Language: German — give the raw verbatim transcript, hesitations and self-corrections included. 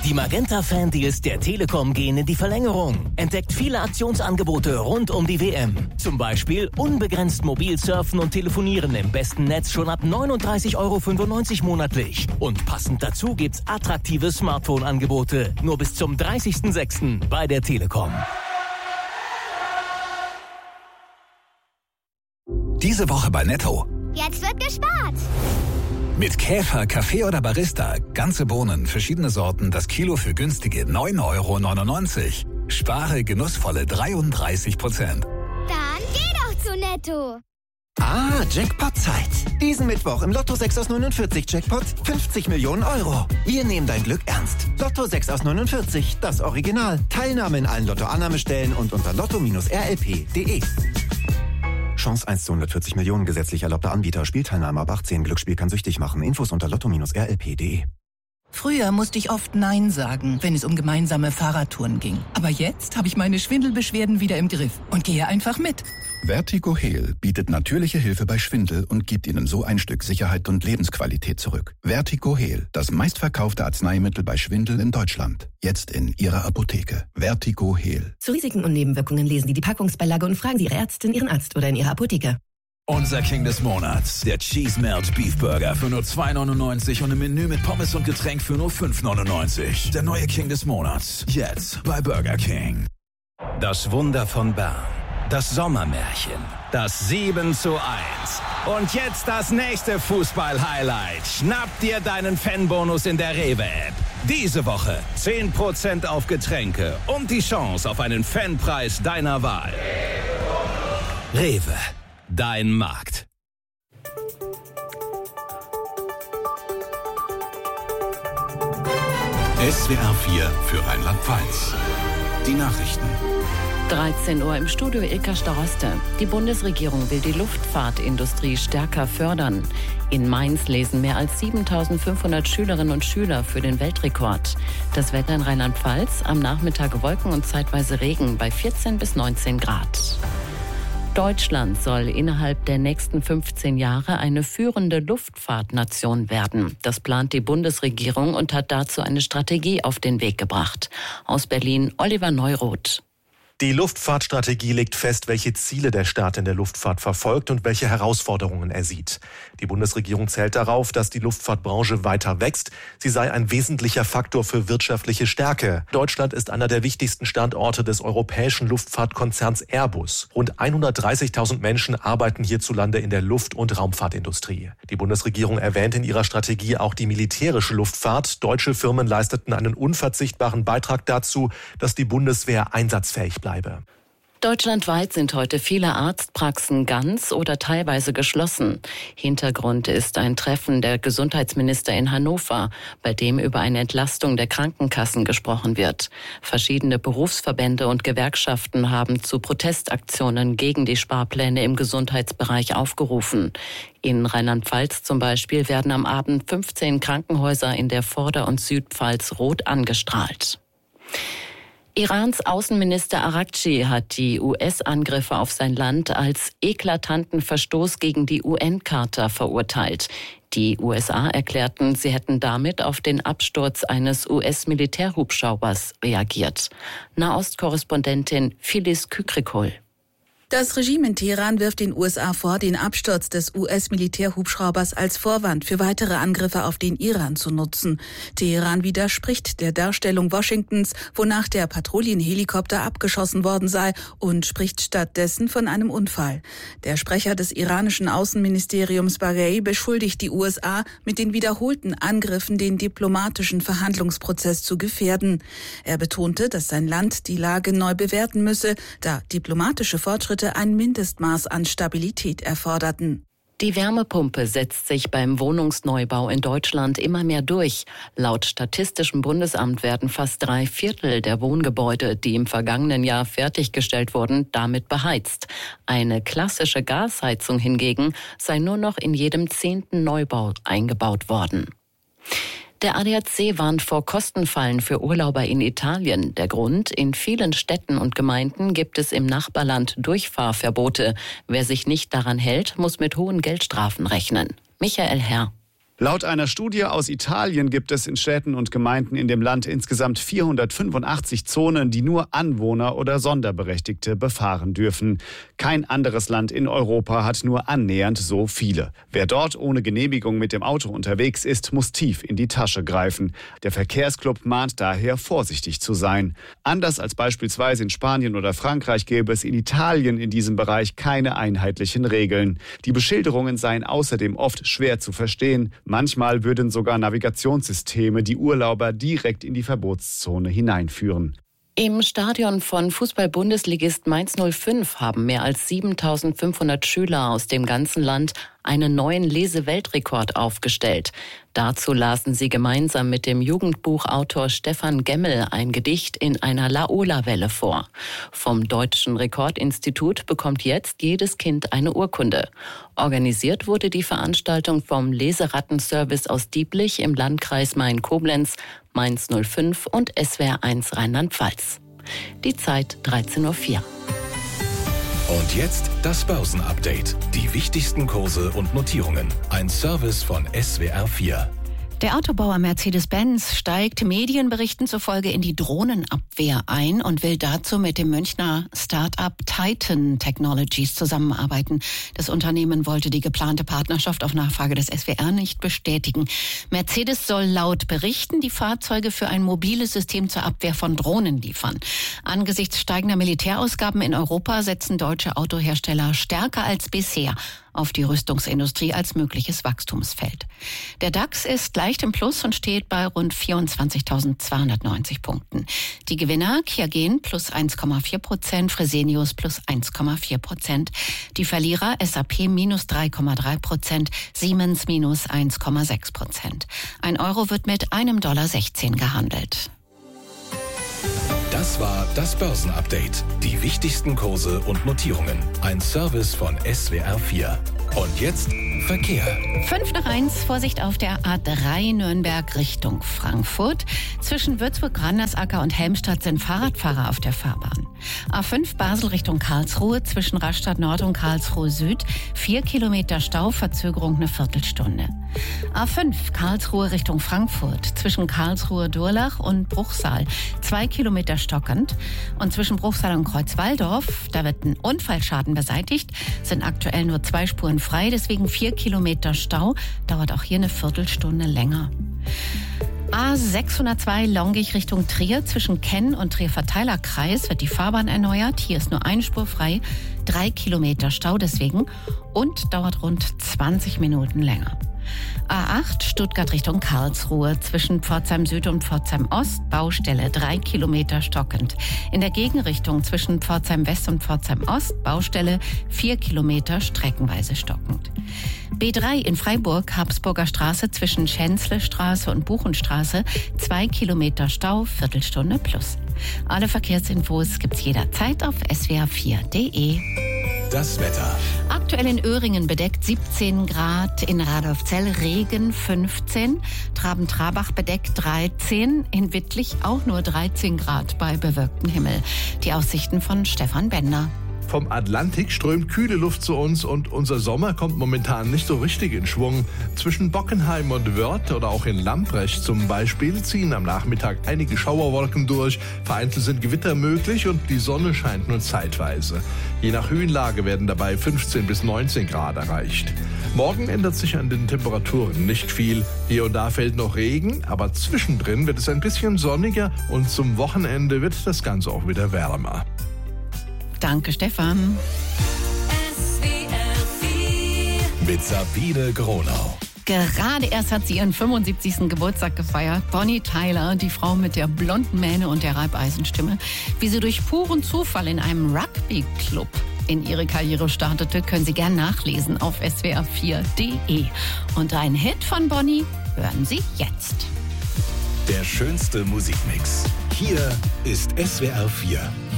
Die Magenta-Fan-Deals der Telekom gehen in die Verlängerung. Entdeckt viele Aktionsangebote rund um die W M. Zum Beispiel unbegrenzt mobil surfen und telefonieren im besten Netz schon ab neununddreißig Euro fünfundneunzig monatlich. Und passend dazu gibt's attraktive Smartphone-Angebote. Nur bis zum dreißigsten sechsten bei der Telekom. Diese Woche bei Netto. Jetzt wird gespart. Mit Käfer, Kaffee oder Barista. Ganze Bohnen, verschiedene Sorten, das Kilo für günstige neun Euro neunundneunzig. Spare genussvolle dreiunddreißig Prozent. Dann geh doch zu Netto. Ah, Jackpot-Zeit. Diesen Mittwoch im Lotto sechs aus neunundvierzig Jackpot fünfzig Millionen Euro. Wir nehmen dein Glück ernst. Lotto sechs aus neunundvierzig, das Original. Teilnahme in allen Lotto-Annahmestellen und unter lotto R L P punkt de. Chance eins zu hundertvierzig Millionen, gesetzlich erlaubter Anbieter. Spielteilnahme ab achtzehn. Glücksspiel kann süchtig machen. Infos unter lotto R L P punkt de. Früher musste ich oft Nein sagen, wenn es um gemeinsame Fahrradtouren ging. Aber jetzt habe ich meine Schwindelbeschwerden wieder im Griff und gehe einfach mit. Vertigo Heal bietet natürliche Hilfe bei Schwindel und gibt Ihnen so ein Stück Sicherheit und Lebensqualität zurück. Vertigo Heal, das meistverkaufte Arzneimittel bei Schwindel in Deutschland. Jetzt in Ihrer Apotheke. Vertigo Heal. Zu Risiken und Nebenwirkungen lesen Sie die Packungsbeilage und fragen Sie Ihre Ärztin, Ihren Arzt oder in Ihrer Apotheke. Unser King des Monats, der Cheese Melt Beef Burger für nur zwei neunundneunzig und im Menü mit Pommes und Getränk für nur fünf neunundneunzig. Der neue King des Monats, jetzt bei Burger King. Das Wunder von Bern, das Sommermärchen, das sieben zu eins. Und jetzt das nächste Fußball-Highlight. Schnapp dir deinen Fanbonus in der Rewe-App. Diese Woche zehn Prozent auf Getränke und die Chance auf einen Fanpreis deiner Wahl. Rewe. Dein Markt. S W R vier für Rheinland-Pfalz. Die Nachrichten. dreizehn Uhr im Studio Ilka Staroste. Die Bundesregierung will die Luftfahrtindustrie stärker fördern. In Mainz lesen mehr als siebentausendfünfhundert Schülerinnen und Schüler für den Weltrekord. Das Wetter in Rheinland-Pfalz, am Nachmittag Wolken und zeitweise Regen bei vierzehn bis neunzehn Grad. Deutschland soll innerhalb der nächsten fünfzehn Jahre eine führende Luftfahrtnation werden. Das plant die Bundesregierung und hat dazu eine Strategie auf den Weg gebracht. Aus Berlin Oliver Neuroth. Die Luftfahrtstrategie legt fest, welche Ziele der Staat in der Luftfahrt verfolgt und welche Herausforderungen er sieht. Die Bundesregierung zählt darauf, dass die Luftfahrtbranche weiter wächst. Sie sei ein wesentlicher Faktor für wirtschaftliche Stärke. Deutschland ist einer der wichtigsten Standorte des europäischen Luftfahrtkonzerns Airbus. Rund hundertdreißigtausend Menschen arbeiten hierzulande in der Luft- und Raumfahrtindustrie. Die Bundesregierung erwähnt in ihrer Strategie auch die militärische Luftfahrt. Deutsche Firmen leisteten einen unverzichtbaren Beitrag dazu, dass die Bundeswehr einsatzfähig bleibt. Deutschlandweit sind heute viele Arztpraxen ganz oder teilweise geschlossen. Hintergrund ist ein Treffen der Gesundheitsminister in Hannover, bei dem über eine Entlastung der Krankenkassen gesprochen wird. Verschiedene Berufsverbände und Gewerkschaften haben zu Protestaktionen gegen die Sparpläne im Gesundheitsbereich aufgerufen. In Rheinland-Pfalz zum Beispiel werden am Abend fünfzehn Krankenhäuser in der Vorder- und Südpfalz rot angestrahlt. Irans Außenminister Araghchi hat die U S-Angriffe auf sein Land als eklatanten Verstoß gegen die U N-Charta verurteilt. Die U S A erklärten, sie hätten damit auf den Absturz eines U S-Militärhubschraubers reagiert. Nahostkorrespondentin Phyllis Kükrikol. Das Regime in Teheran wirft den U S A vor, den Absturz des U S-Militärhubschraubers als Vorwand für weitere Angriffe auf den Iran zu nutzen. Teheran widerspricht der Darstellung Washingtons, wonach der Patrouillenhelikopter abgeschossen worden sei, und spricht stattdessen von einem Unfall. Der Sprecher des iranischen Außenministeriums Baghei beschuldigt die U S A, mit den wiederholten Angriffen den diplomatischen Verhandlungsprozess zu gefährden. Er betonte, dass sein Land die Lage neu bewerten müsse, da diplomatische Fortschritte ein Mindestmaß an Stabilität erforderten. Die Wärmepumpe setzt sich beim Wohnungsneubau in Deutschland immer mehr durch. Laut Statistischem Bundesamt werden fast drei Viertel der Wohngebäude, die im vergangenen Jahr fertiggestellt wurden, damit beheizt. Eine klassische Gasheizung hingegen sei nur noch in jedem zehnten Neubau eingebaut worden. Der A D A C warnt vor Kostenfallen für Urlauber in Italien. Der Grund: in vielen Städten und Gemeinden gibt es im Nachbarland Durchfahrverbote. Wer sich nicht daran hält, muss mit hohen Geldstrafen rechnen. Michael Herr. Laut einer Studie aus Italien gibt es in Städten und Gemeinden in dem Land insgesamt vierhundertfünfundachtzig Zonen, die nur Anwohner oder Sonderberechtigte befahren dürfen. Kein anderes Land in Europa hat nur annähernd so viele. Wer dort ohne Genehmigung mit dem Auto unterwegs ist, muss tief in die Tasche greifen. Der Verkehrsclub mahnt daher, vorsichtig zu sein. Anders als beispielsweise in Spanien oder Frankreich gäbe es in Italien in diesem Bereich keine einheitlichen Regeln. Die Beschilderungen seien außerdem oft schwer zu verstehen. Manchmal würden sogar Navigationssysteme die Urlauber direkt in die Verbotszone hineinführen. Im Stadion von Fußball-Bundesligist Mainz null fünf haben mehr als siebentausendfünfhundert Schüler aus dem ganzen Land einen neuen Leseweltrekord aufgestellt. Dazu lasen sie gemeinsam mit dem Jugendbuchautor Stefan Gemmel ein Gedicht in einer Laola-Welle vor. Vom Deutschen Rekordinstitut bekommt jetzt jedes Kind eine Urkunde. Organisiert wurde die Veranstaltung vom Leserattenservice aus Dieblich im Landkreis Main-Koblenz, Mainz null fünf und S W R eins Rheinland-Pfalz. Die Zeit dreizehn Uhr vier. Und jetzt das Börsenupdate. Die wichtigsten Kurse und Notierungen. Ein Service von S W R vier. Der Autobauer Mercedes-Benz steigt Medienberichten zufolge in die Drohnenabwehr ein und will dazu mit dem Münchner Start-up Titan Technologies zusammenarbeiten. Das Unternehmen wollte die geplante Partnerschaft auf Nachfrage des S W R nicht bestätigen. Mercedes soll laut Berichten die Fahrzeuge für ein mobiles System zur Abwehr von Drohnen liefern. Angesichts steigender Militärausgaben in Europa setzen deutsche Autohersteller stärker als bisher auf die Rüstungsindustrie als mögliches Wachstumsfeld. Der DAX ist leicht im Plus und steht bei rund vierundzwanzigtausendzweihundertneunzig Punkten. Die Gewinner Kiagen plus eins Komma vier Prozent, Fresenius plus eins Komma vier Prozent. Die Verlierer S A P minus drei Komma drei Prozent, Siemens minus eins Komma sechs Prozent. Ein Euro wird mit einem Dollar sechzehn gehandelt. Das war das Börsenupdate. Die wichtigsten Kurse und Notierungen. Ein Service von S W R vier. Und jetzt Verkehr. Fünf nach eins, Vorsicht auf der A drei Nürnberg Richtung Frankfurt. Zwischen Würzburg, Randersacker und Helmstadt sind Fahrradfahrer auf der Fahrbahn. A fünf Basel Richtung Karlsruhe, zwischen Rastatt Nord und Karlsruhe Süd. Vier Kilometer Stau, Verzögerung eine Viertelstunde. A fünf Karlsruhe Richtung Frankfurt, zwischen Karlsruhe Durlach und Bruchsal. Zwei Kilometer stockend. Und zwischen Bruchsal und Kreuzwaldorf, da wird ein Unfallschaden beseitigt, sind aktuell nur zwei Spuren frei, deswegen vier Kilometer Stau, dauert auch hier eine Viertelstunde länger. A sechshundertzwei Longich Richtung Trier, zwischen Kenn und Trier-Verteilerkreis wird die Fahrbahn erneuert. Hier ist nur eine Spur frei, drei Kilometer Stau deswegen und dauert rund zwanzig Minuten länger. A acht Stuttgart Richtung Karlsruhe, zwischen Pforzheim Süd und Pforzheim Ost, Baustelle, drei Kilometer stockend. In der Gegenrichtung zwischen Pforzheim West und Pforzheim Ost, Baustelle, vier Kilometer streckenweise stockend. B drei in Freiburg, Habsburger Straße, zwischen Schänzle-Straße und Buchenstraße, zwei Kilometer Stau, Viertelstunde plus. Alle Verkehrsinfos gibt's jederzeit auf S W R vier Punkt de. Das Wetter. Aktuell in Öhringen bedeckt siebzehn Grad, in Radolfzell Regen fünfzehn, Traben-Trabach bedeckt dreizehn, in Wittlich auch nur dreizehn Grad bei bewölktem Himmel. Die Aussichten von Stefan Bender. Vom Atlantik strömt kühle Luft zu uns und unser Sommer kommt momentan nicht so richtig in Schwung. Zwischen Bockenheim und Wörth oder auch in Lamprecht zum Beispiel ziehen am Nachmittag einige Schauerwolken durch. Vereinzelt sind Gewitter möglich und die Sonne scheint nur zeitweise. Je nach Höhenlage werden dabei fünfzehn bis neunzehn Grad erreicht. Morgen ändert sich an den Temperaturen nicht viel. Hier und da fällt noch Regen, aber zwischendrin wird es ein bisschen sonniger und zum Wochenende wird das Ganze auch wieder wärmer. Danke, Stefan. Mit Sabine Gronau. Gerade erst hat sie ihren fünfundsiebzigsten Geburtstag gefeiert. Bonnie Tyler, die Frau mit der blonden Mähne und der Reibeisenstimme. Wie sie durch puren Zufall in einem Rugby-Club in ihre Karriere startete, können Sie gern nachlesen auf S W R vier Punkt de. Und ein Hit von Bonnie hören Sie jetzt. Der schönste Musikmix. Hier ist S W R vier.